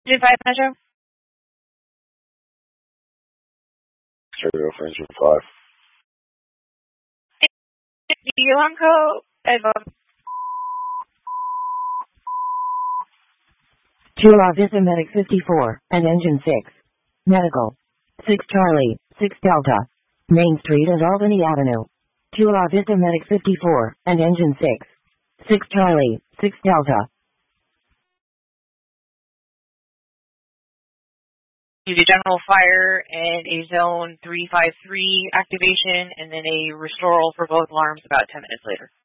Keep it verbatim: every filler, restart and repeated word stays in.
Engine five, Metro. Stereo for engine five. The alarm code. Chula Vista Medic fifty-four, and Engine six. Medical. six Charlie, six Delta. Main Street at Albany Avenue. Chula Vista Medic fifty-four, and Engine six. six Charlie, six Delta. Do the general fire and a zone three five three activation, and then a restoral for both alarms about ten minutes later.